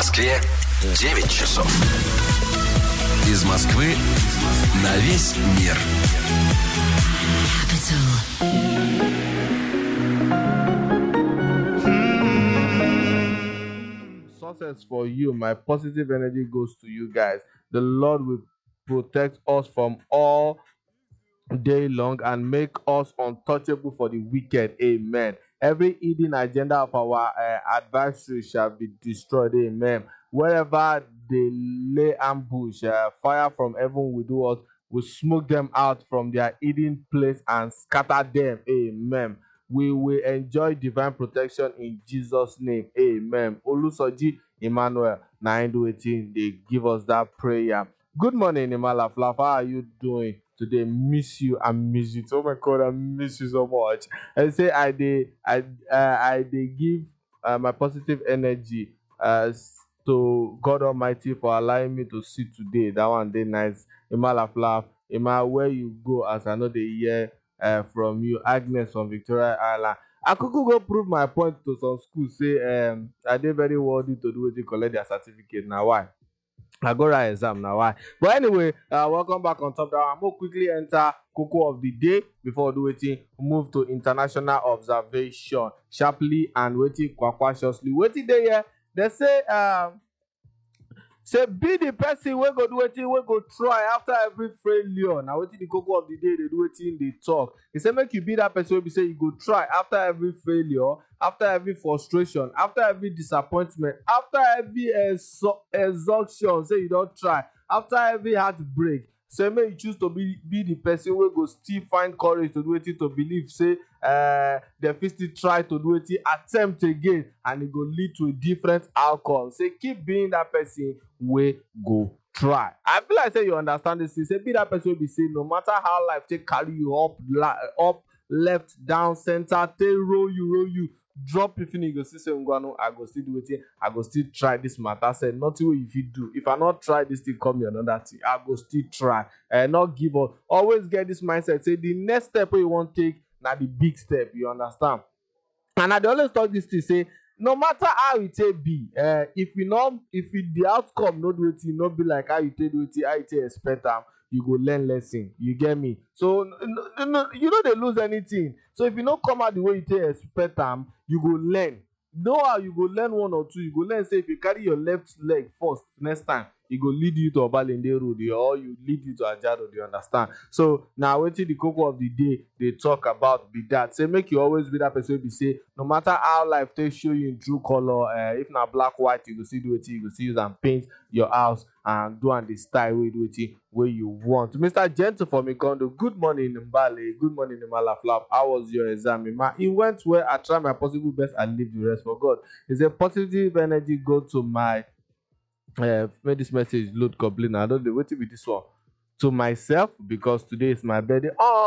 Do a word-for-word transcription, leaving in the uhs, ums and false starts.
Москве девять часов. Из Москвы на весь мир. Success for you. My positive energy goes to you guys. The Lord will protect us from all day long and make us untouchable for the wicked. Amen. Every hidden agenda of our uh, adversary shall be destroyed. Amen. Wherever they lay ambush, uh, fire from heaven will do us. Will smoke them out from their hidden place and scatter them. Amen. We will enjoy divine protection in Jesus' name. Amen. Olusoji Emmanuel, nine eighteen, they give us that prayer. Good morning, Imala Flaf. How are you doing today? Miss you. I miss you. Oh my God, I miss you so much. I say I they I uh, I they give uh, my positive energy uh, to God Almighty for allowing me to see today. That one day nice. Imala Flaf. Ima, where you go as I know the year uh, from you, Agnes from Victoria Island. I could go prove my point to some schools. Say um, are they very worthy to do it to collect their certificate? Now why? I go write exam now. Why? But anyway, uh, welcome back on top. That I'm gonna quickly enter Cocoa of the day before do waiting. Move to international observation sharply and waiting cautiously. Waiting there, yeah. They say um. Say be the person wey go do wetin wey go try after every failure. Na wetin the Cocoa of the day dey do wetin dey talk. He say make you be that person wey be say you go try after every failure, after every frustration, after every disappointment, after every exo- exhaustion. Say you don try after every heartbreak. Say make you choose to be be the person wey go still find courage to do wetin to believe say uh, dem fit still try to do wetin attempt again and e go lead to a different outcome. Say keep being that person wey go try. I feel like say you understand this thing. Say be that person wey be say no matter how life take carry you up, la- up, left, down, center, take roll you, roll you, drop you finish, you go still say Ngwanu, I go still do wetin, I go still try this matter. Say nothing wey you fit do. If I not try this thing, come me another thing. I go still try and not give up. Always get this mindset. Say the next step wey you want take na the big step. You understand? And I dey always talk this thing. Say no matter how it take be, uh, if you not, if it, the outcome no do wetin, no be like how you take do wetin, how you take expect am, you go learn lesson. You get me? So no, no, no, you no dey lose anything. So if you no come out the way you take expect am, you go learn. Know how you go learn one or two. You go learn say if you carry your left leg first next time, e go lead you to Obalende Road or you lead you to Ajah Road. You understand? So now wetin the Cocoa of the day they talk about be that. Say make you always be that person wey be say no matter how life take show you in true color, uh, if na black white, you go see do wetin, you go see use and paint your house and do and the style wey do wetin wey you want. Mister Gentle for me condo. Good morning Mbale. Good morning Imala Flap. How was your exam? Ima? It went well. I tried my possible best and leave the rest for God. It's a positive energy go to my uh make this message load complete. I don't know what to be this one to myself because today is my birthday. Oh,